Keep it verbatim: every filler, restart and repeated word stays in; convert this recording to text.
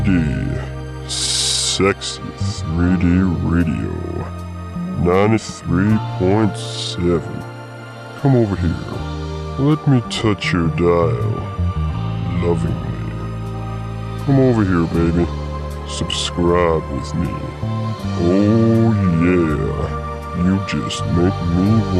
D. Sexy three D Radio. ninety-three point seven. Come over here. Let me touch your dial. Lovingly. Come over here, baby. Subscribe with me. Oh yeah. You just make me